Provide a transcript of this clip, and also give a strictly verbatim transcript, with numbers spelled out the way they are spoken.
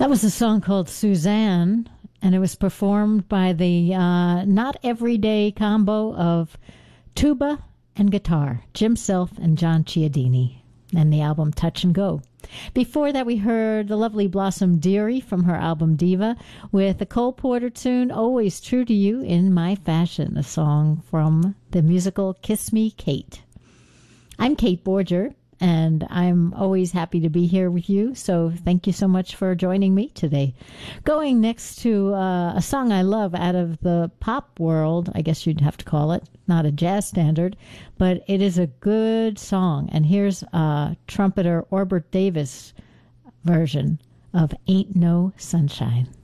That was a song called Suzanne, and it was performed by the uh, Not Everyday combo of tuba and guitar, Jim Self and John Chiodini, and the album Touch and Go. Before that, we heard the lovely Blossom Dearie from her album Diva with the Cole Porter tune Always True to You in My Fashion, a song from the musical Kiss Me, Kate. I'm Kate Borger, and I'm always happy to be here with you, so thank you so much for joining me today. Going next to uh, a song I love out of the pop world, I guess you'd have to call it, not a jazz standard, but it is a good song. And here's uh, trumpeter Orbert Davis version of Ain't No Sunshine.